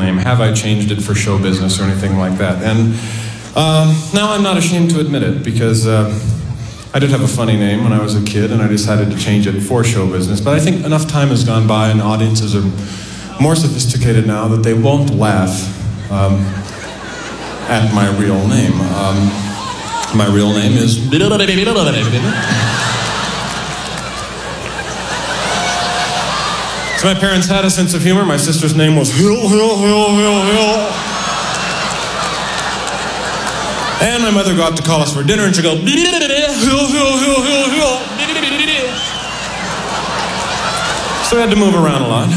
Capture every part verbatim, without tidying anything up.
name. Have I changed it for show business or anything like that? And um, now I'm not ashamed to admit it, because uh, I did have a funny name when I was a kid, and I decided to change it for show business. But I think enough time has gone by, and audiences are more sophisticated now that they won't laugh um, at my real name. Um, my real name is... So my parents had a sense of humor. My sister's name was Hill, Hill, Hill, Hill, Hill. And my mother got to call us for dinner, and she'd go, Hill, Hill, Hill, Hill, Hill. So I had to move around a lot.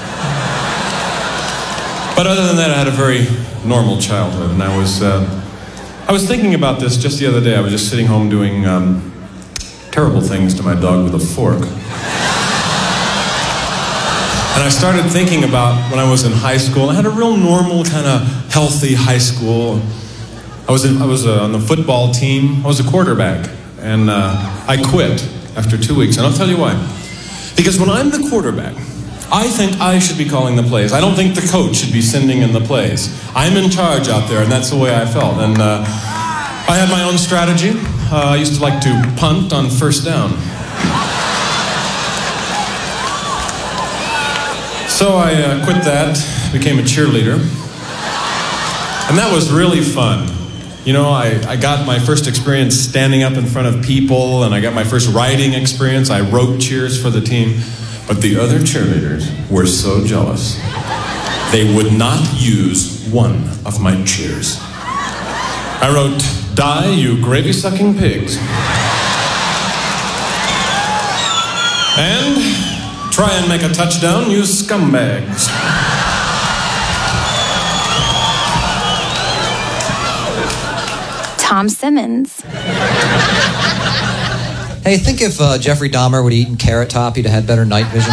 But other than that, I had a very normal childhood, and I was, uh, I was thinking about this just the other day. I was just sitting home doing um, terrible things to my dog with a fork. And I started thinking about when I was in high school. I had a real normal, kind of healthy high school. I was in, I was uh, on the football team. I was a quarterback, and uh, I quit after two weeks. And I'll tell you why. Because when I'm the quarterback, I think I should be calling the plays. I don't think the coach should be sending in the plays. I'm in charge out there, and that's the way I felt. And uh, I had my own strategy. Uh, I used to like to punt on first down. So I uh, quit that, became a cheerleader. And that was really fun. You know, I, I got my first experience standing up in front of people, and I got my first writing experience. I wrote cheers for the team. But the other cheerleaders were so jealous. They would not use one of my cheers. I wrote, "Die, you gravy-sucking pigs." And try and make a touchdown, you scumbags. Tom Simmons. Hey, think if uh, Jeffrey Dahmer would have eaten Carrot Top, he'd have had better night vision.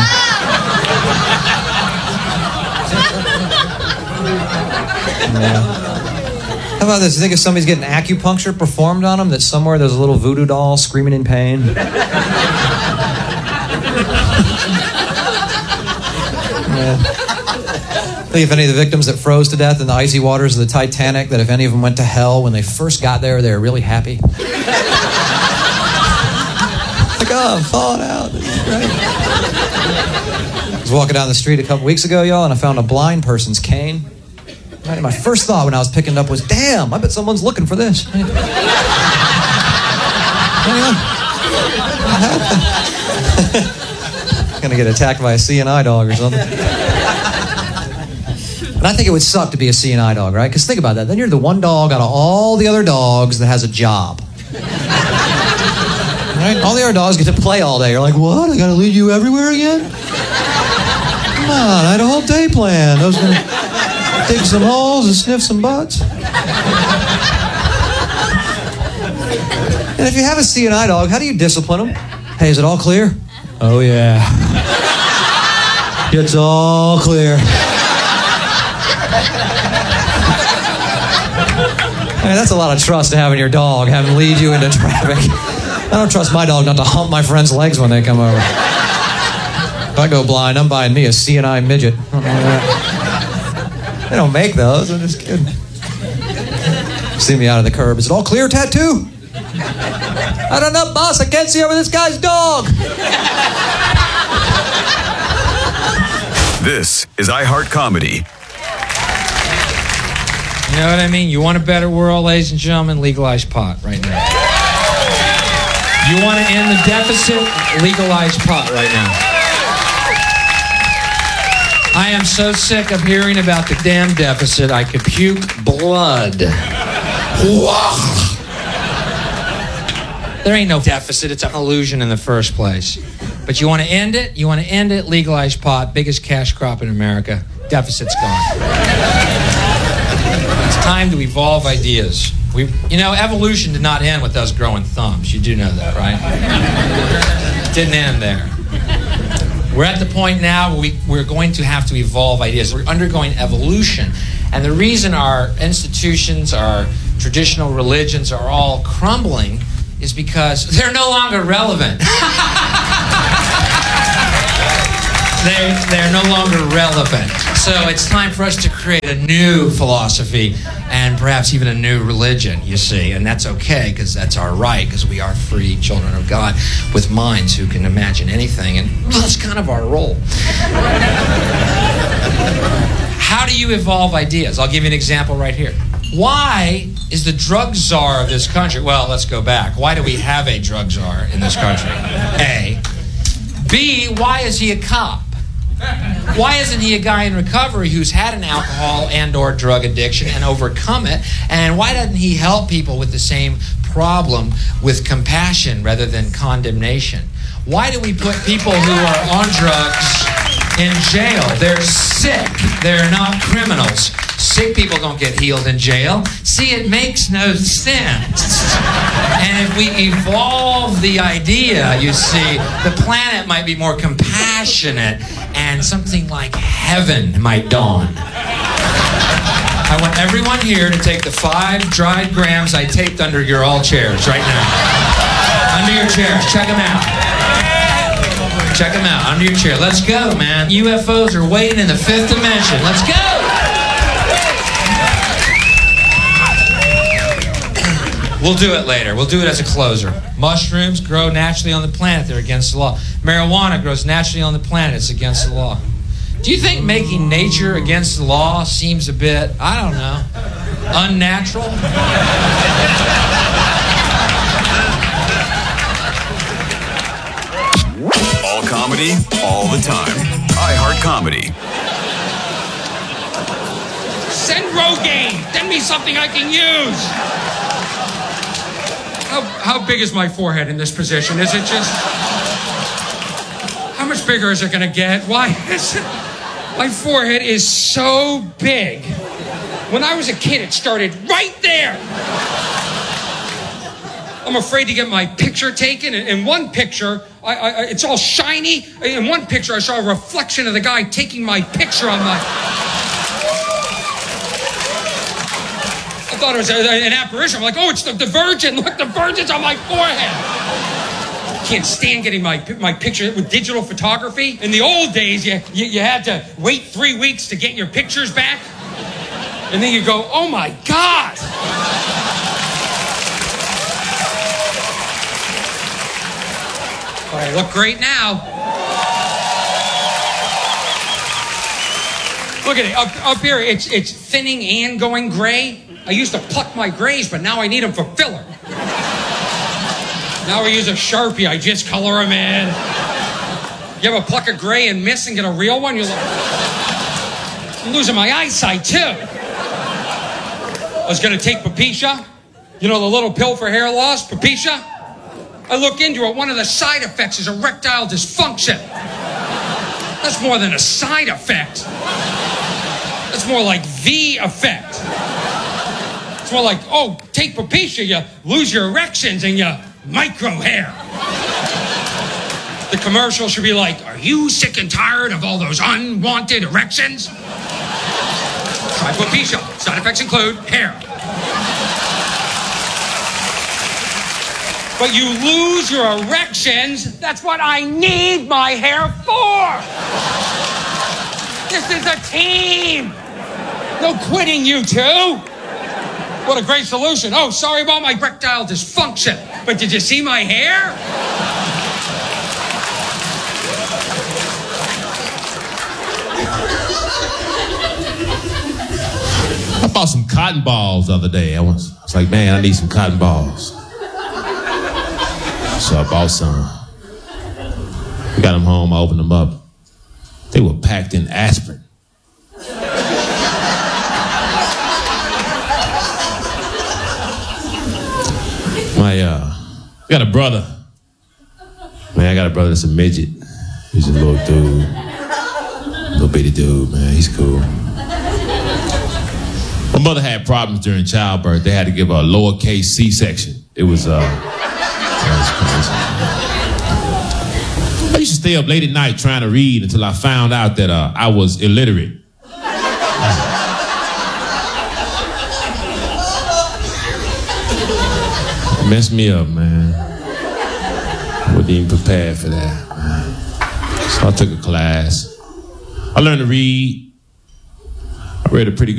Yeah. How about this? Think if somebody's getting acupuncture performed on him, that somewhere there's a little voodoo doll screaming in pain? Yeah. Think if any of the victims that froze to death in the icy waters of the Titanic, that if any of them went to hell, when they first got there, they were really happy. Like, oh, I'm falling out. This is great. I was walking down the street a couple weeks ago, y'all, and I found a blind person's cane. Right, and my first thought when I was picking it up was, damn, I bet someone's looking for this. Gonna get attacked by a C N I dog or something. And I think it would suck to be a C N I dog, right? Because think about that. Then you're the one dog out of all the other dogs that has a job. Right? All the other dogs get to play all day. You're like, what? I gotta lead you everywhere again? Come on, I had a whole day planned. I was gonna dig some holes and sniff some butts. And if you have a C N I dog, how do you discipline them? Hey, is it all clear? Oh, yeah. It's all clear. Hey, that's a lot of trust to have in your dog, have him lead you into traffic. I don't trust my dog not to hump my friends' legs when they come over. If I go blind, I'm buying me a C N I midget. They don't make those, I'm just kidding. See me out of the curb. Is it all clear, tattoo? I don't know, boss. I can't see over this guy's dog. This is iHeart Comedy. You know what I mean? You want a better world, ladies and gentlemen? Legalize pot right now. You want to end the deficit? Legalize pot right now. I am so sick of hearing about the damn deficit, I could puke blood. There ain't no deficit. It's an illusion in the first place. But you want to end it? You want to end it? Legalize pot. Biggest cash crop in America. Deficit's gone. It's time to evolve ideas. We, you know, evolution did not end with us growing thumbs. You do know that, right? It didn't end there. We're at the point now where we, we're going to have to evolve ideas. We're undergoing evolution. And the reason our institutions, our traditional religions are all crumbling is because they're no longer relevant. They, they're no longer relevant. So it's time for us to create a new philosophy and perhaps even a new religion, you see. And that's okay, because that's our right, because we are free children of God with minds who can imagine anything. And that's kind of our role. How do you evolve ideas? I'll give you an example right here. Why is the drug czar of this country? Well, let's go back. Why do we have a drug czar in this country? A. B. Why is he a cop? Why isn't he a guy in recovery who's had an alcohol and or drug addiction and overcome it? And why doesn't he help people with the same problem with compassion rather than condemnation? Why do we put people who are on drugs in jail? They're sick. They're not criminals. Sick people don't get healed in jail. See, it makes no sense. And if we evolve the idea, you see, the planet might be more compassionate and something like heaven might dawn. I want everyone here to take the five dried grams I taped under your all chairs right now. Under your chairs. Check them out. Check them out. Under your chair. Let's go, man. U F Os are waiting in the fifth dimension. Let's go. We'll do it later. We'll do it as a closer. Mushrooms grow naturally on the planet. They're against the law. Marijuana grows naturally on the planet. It's against the law. Do you think making nature against the law seems a bit, I don't know, unnatural? All comedy, all the time. iHeart Comedy. Send Rogaine. Send me something I can use. How, how big is my forehead in this position? Is it just... How much bigger is it going to get? Why is it... My forehead is so big. When I was a kid, it started right there. I'm afraid to get my picture taken. In one picture, I, I, it's all shiny. In one picture, I saw a reflection of the guy taking my picture on my... I thought it was a, an apparition. I'm like, oh, it's the, the Virgin. Look, the Virgin's on my forehead. Can't stand getting my my picture with digital photography. In the old days, you, you, you had to wait three weeks to get your pictures back. And then you go, oh, my God. But I look great now. Look at it. Up, up here, it's, it's thinning and going gray. I used to pluck my grays, but now I need them for filler. Now I use a Sharpie. I just color them in. You ever pluck a gray and miss and get a real one? You're like, I'm losing my eyesight, too. I was going to take Papisha. You know, the little pill for hair loss, Papisha? I look into it. One of the side effects is erectile dysfunction. That's more than a side effect. That's more like the effect. It's more like, oh, take Papisha, you lose your erections and you micro hair. The commercial should be like, are you sick and tired of all those unwanted erections? Try Papisha. Side effects include hair. But you lose your erections. That's what I need my hair for. This is a team. No quitting, you two. What a great solution. Oh, sorry about my erectile dysfunction. But did you see my hair? I bought some cotton balls the other day. I was, I was like, man, I need some cotton balls. So I bought some. We got them home. I opened them up. They were packed in aspirin. My, uh, I got a brother. Man, I got a brother that's a midget. He's a little dude. Little bitty dude, man. He's cool. My mother had problems during childbirth. They had to give her a lowercase C-section. It was, uh, that was crazy. I used to stay up late at night trying to read until I found out that uh, I was illiterate. It messed me up, man. I wasn't even prepared for that, man. So I took a class. I learned to read, read a pretty good